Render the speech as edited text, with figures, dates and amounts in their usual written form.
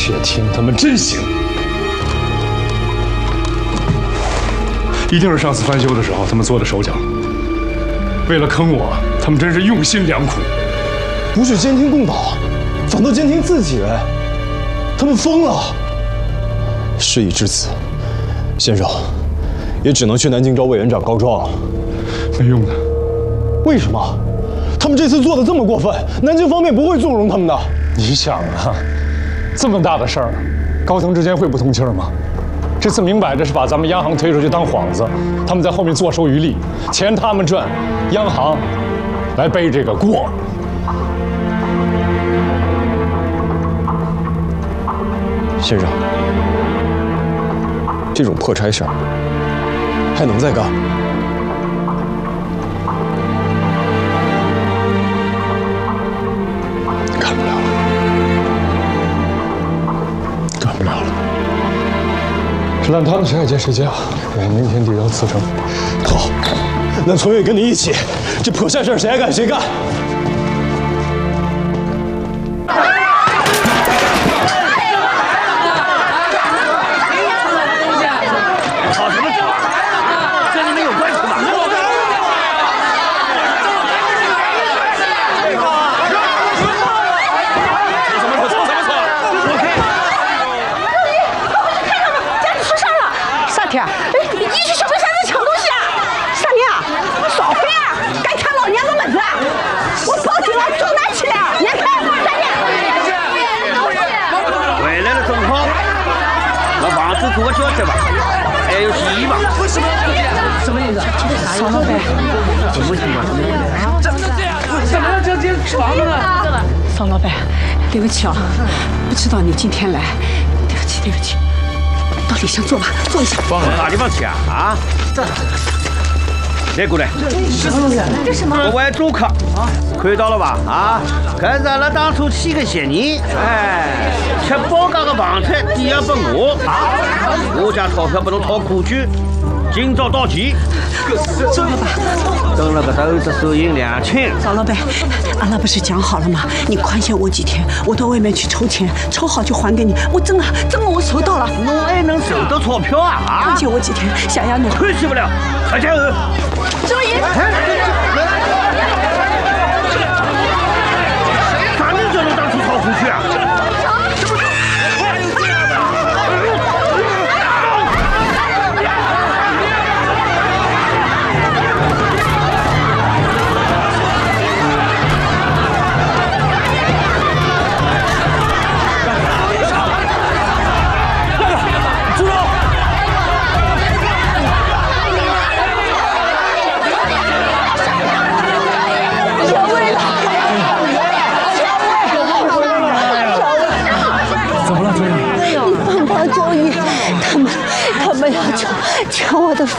且听他们真行！一定是上次翻修的时候他们做的手脚。为了坑我，他们真是用心良苦。 不是监听共岛，反倒监听自己人，他们疯了。事已至此，先生，也只能去南京找委员长告状了。 没用的。 为什么？他们这次做的这么过分，南京方面不会纵容他们的。 你想啊，这么大的事儿，高层之间会不通气吗？这次明摆着是把咱们央行推出去当幌子，他们在后面坐收渔利，钱他们赚，央行来背这个锅。 先生，这种破差事儿还能再干？干不了了，干不了了。 这烂摊子谁爱接谁接啊！我明天递交辞呈。 好，那村委跟你一起，这破烂事儿谁爱干谁干。 做个小吃吧，还有洗衣吧。 什么意思？曹老板， 怎么洗吧？ 怎么能这样？怎么能这吃完了呢？ 曹老板，对不起啊，不知道你今天来，对不起，对不起。到里上坐吧，坐一下。 往哪地方去啊？啊？这。来过来。 这什么？ 各位住客，看到了吧？啊，这是俺们当初起个协议，哎，吃包干的饭菜抵押给我，我家钞票不能掏出去，今朝到期。 走了吧。 挣了个豆子收银2000。 曹老板，俺那不是讲好了吗？你宽限我几天，我到外面去筹钱，筹好就还给你。我真的我收到了。 我还能收到钞票啊？ 宽限我几天，想要你。 亏死不了，还加油！ 周姨。 咋能叫你当初掏出去啊？ 周姨，他们要抢我的饭。